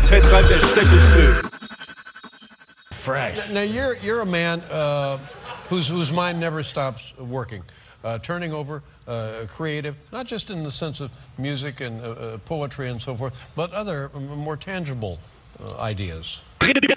Realität treibt der Stechestil. Fresh. Now you're a man whose mind never stops working, turning over, creative, not just in the sense of music and poetry and so forth, but other more tangible ideas.